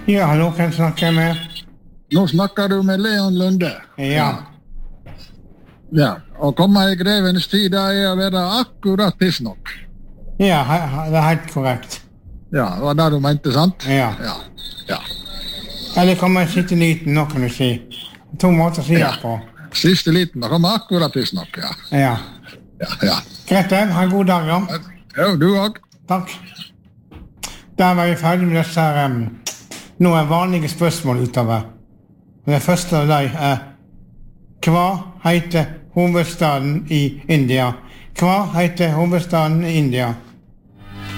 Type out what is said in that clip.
Ja, hallo, hvem snakker jeg med? Nå snakker du med Leon Lunde. Ja. Ja, å komme i grevens tid det er å være akkurat tidsnok. Ja, det er helt korrekt. Ja, det var det du mente, sant? Ja. Ja. Eller kommer jeg sitte liten nå, kan du si. 2 måter å si det på. Siste liten, da kommer akkurat tidsnok, ja. Ja. Ja. Greit, ha en god dag, da. Jo, du også. Takk. Der var vi ferdig med disse her, nå er vanlige spørsmål utover. Det første av dem er, hva heter hovedstaden i India? Hva heter hovedstaden i India?